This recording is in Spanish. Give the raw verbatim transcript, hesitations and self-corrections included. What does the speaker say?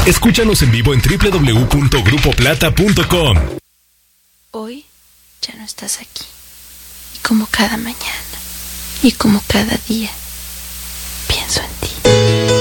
Escúchanos en vivo en doble u doble u doble u punto grupo plata punto com. Hoy ya no estás aquí. Y como cada mañana, y como cada día, pienso en ti.